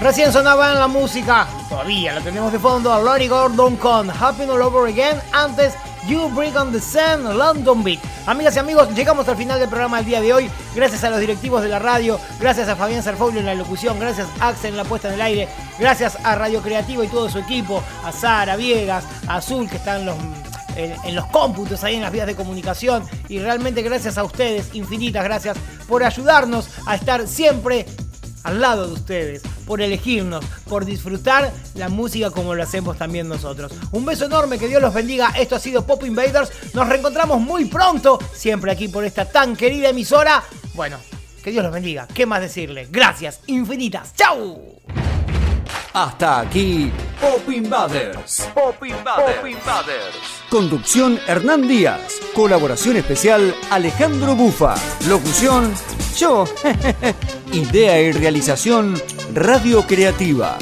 Recién sonaba en la música, todavía la tenemos de fondo, a Lonnie Gordon con Happy All Over Again. Antes, You Bring on the Sun, London Beat. Amigas y amigos, llegamos al final del programa del día de hoy. Gracias a los directivos de la radio, gracias a Fabián Sarfoglio en la locución, gracias a Axel en la puesta en el aire, gracias a Radio Creativo y todo su equipo, a Sara Viegas, a Azul que están en los cómputos ahí en las vías de comunicación, y realmente gracias a ustedes, infinitas gracias por ayudarnos a estar siempre al lado de ustedes, por elegirnos, por disfrutar la música como lo hacemos también nosotros. Un beso enorme, que Dios los bendiga. Esto ha sido Pop Invaders. Nos reencontramos muy pronto, siempre aquí por esta tan querida emisora. Bueno, que Dios los bendiga. ¿Qué más decirle? Gracias infinitas. ¡Chau! Hasta aquí Pop Invaders. Pop Invaders. Pop Invaders. Conducción Hernán Díaz. Colaboración especial Alejandro Bufa. Locución yo. Idea y realización Radio Creativa.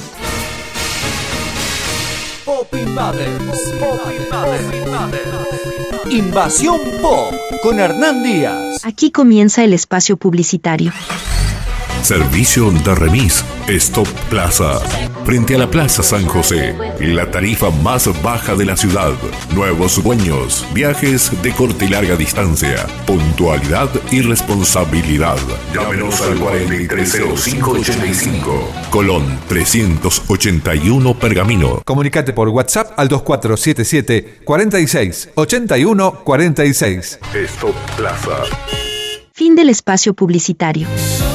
Pop Invaders. Pop Invaders. Invasión Pop con Hernán Díaz. Aquí comienza el espacio publicitario. Servicio de remis Stop Plaza. Frente a la Plaza San José, la tarifa más baja de la ciudad. Nuevos dueños, viajes de corta y larga distancia, puntualidad y responsabilidad. Llámenos al 430585, Colón 381 Pergamino. Comunicate por WhatsApp al 2477 46 81 46. Stop Plaza. Fin del espacio publicitario.